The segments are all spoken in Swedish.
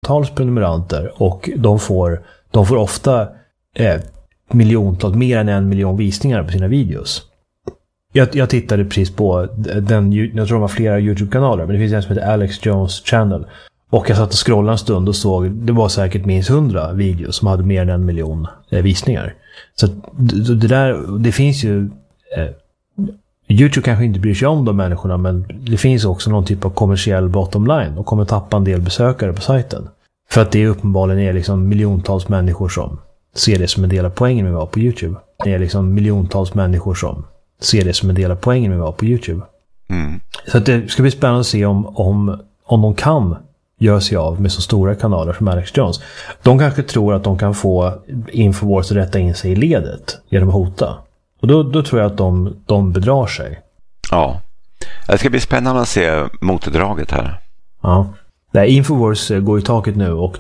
miljontals prenumeranter och de får ofta miljontals, mer än 1 miljon visningar på sina videos. Jag tittade precis på jag tror det var flera YouTube-kanaler, men det finns en som heter Alex Jones Channel. Och jag satt och scrollade en stund och såg, det var säkert minst 100 videos som hade mer än 1 miljon visningar. Så det finns ju... YouTube kanske inte bryr sig om de människorna, men det finns också någon typ av kommersiell bottom line och kommer tappa en del besökare på sajten. För att det uppenbarligen är liksom miljontals människor som ser det som en del av poängen med att vara på YouTube. Det är liksom miljontals människor som ser det som en del av poängen med att vara på YouTube. Mm. Så att det ska bli spännande att se om de kan göra sig av med så stora kanaler som Alex Jones. De kanske tror att de kan få Infowars att rätta in sig i ledet genom att hota. Och då tror jag att de bedrar sig. Ja. Det ska bli spännande att se motdraget här. Ja. Infowars går i taket nu och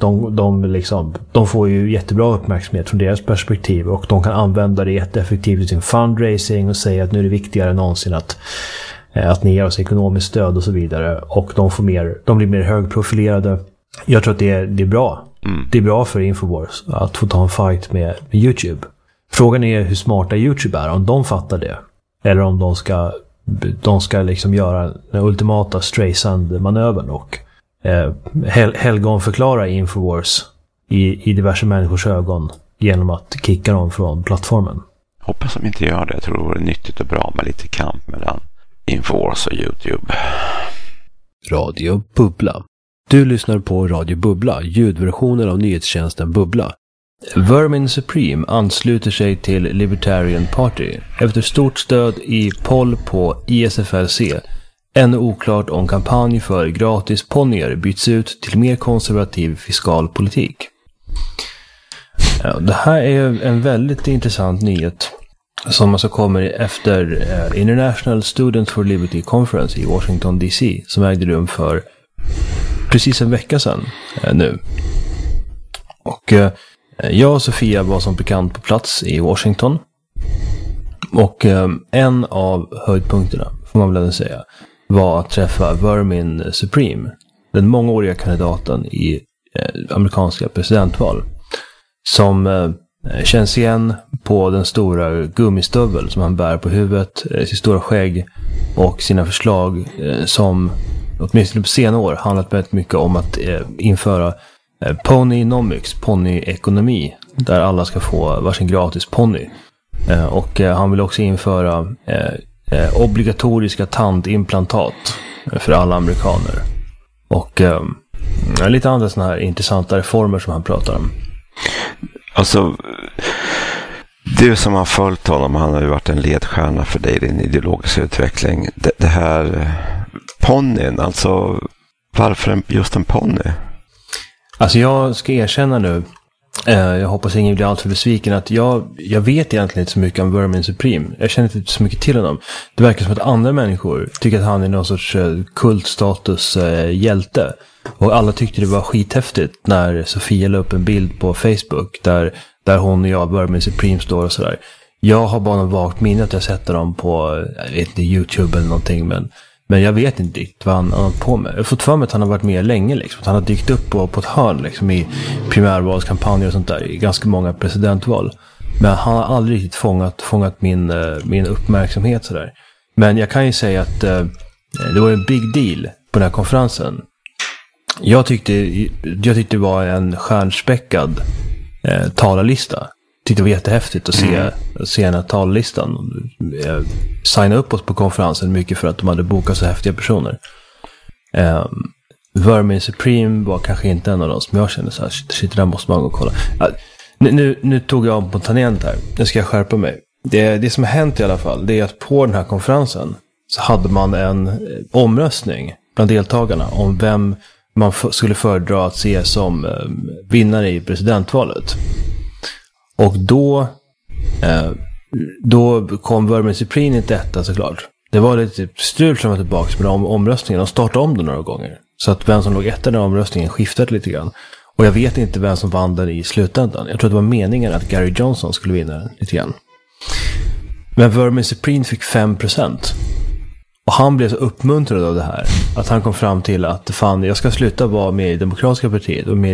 de får ju jättebra uppmärksamhet från deras perspektiv och de kan använda det jätteeffektivt i sin fundraising och säga att nu är det viktigare än någonsin att ni ger oss ekonomiskt stöd och så vidare, och de blir mer högprofilerade. Jag tror att det är bra. Mm. Det är bra för Infowars att få ta en fight med YouTube. Frågan är hur smarta YouTube är, om de fattar det. Eller om de ska liksom göra den ultimata Streisand-manövern och helgonförklara Infowars i diverse människors ögon genom att kicka dem från plattformen. Hoppas de inte gör det. Jag tror det vore nyttigt och bra med lite kamp mellan Infowars och YouTube. Radio Bubbla. Du lyssnar på Radio Bubbla, ljudversionen av nyhetstjänsten Bubbla. Vermin Supreme ansluter sig till Libertarian Party efter stort stöd i poll på ISFLC. Ännu oklart om kampanj för gratis ponnyer byts ut till mer konservativ fiskal politik. Ja, det här är en väldigt intressant nyhet som alltså kommer efter International Students for Liberty Conference i Washington DC som ägde rum för precis en vecka sedan nu. Och jag och Sofia var som bekant på plats i Washington. Och en av höjdpunkterna, får man väl säga, var att träffa Vermin Supreme, den mångåriga kandidaten i amerikanska presidentval, som känns igen på den stora gummistövel som han bär på huvudet, sitt stora skägg och sina förslag som åtminstone på senare år handlat väldigt mycket om att införa Ponynomics, ponyekonomi, där alla ska få varsin gratis ponny. Och han vill också införa obligatoriska tandimplantat för alla amerikaner. Och lite andra sådana här intressanta reformer som han pratar om. Alltså, du som har följt honom, han har ju varit en ledstjärna för dig i din ideologiska utveckling. Det här ponnyn, alltså varför just en ponny? Alltså jag ska erkänna nu, jag hoppas ingen blir alltför besviken, att jag vet egentligen inte så mycket om Vermin Supreme. Jag känner inte så mycket till honom. Det verkar som att andra människor tycker att han är någon sorts kultstatus hjälte. Och alla tyckte det var skithäftigt när Sofia la upp en bild på Facebook där hon och jag, Vermin Supreme, står och sådär. Jag har bara något vagt minne att jag sätter dem på, jag vet inte, YouTube eller någonting, men jag vet inte riktigt vad han har på med. Jag har fått för mig att han har varit med länge, liksom. Att han har dykt upp på ett hörn liksom, i primärvalskampanjer och sånt där, i ganska många presidentval. Men han har aldrig riktigt fångat min uppmärksamhet sådär. Men jag kan ju säga att det var en big deal på den här konferensen. Jag tyckte det var en stjärnspäckad talarlista. Det var jättehäftigt att se den här tallistan. Signa upp oss på konferensen mycket för att de hade bokat så häftiga personer. Vermin Supreme var kanske inte en av dem som jag kände så här, shit, där måste man gå och kolla. Nu tog jag om på tangent här. Nu ska jag skärpa mig. Det som har hänt i alla fall, det är att på den här konferensen så hade man en omröstning bland deltagarna om vem man skulle föredra att se som vinnare i presidentvalet. Och då kom Vermin Supreme i detta, såklart. Det var lite strul som var tillbaka med omröstningen. De startade om det några gånger. Så att vem som låg efter den omröstningen skiftade lite grann. Och jag vet inte vem som vann den i slutändan. Jag tror att det var meningen att Gary Johnson skulle vinna den lite grann. Men Vermin Supreme fick 5%. Och han blev så uppmuntrad av det här att han kom fram till att fan, jag ska sluta vara med i Demokratiska partiet och med i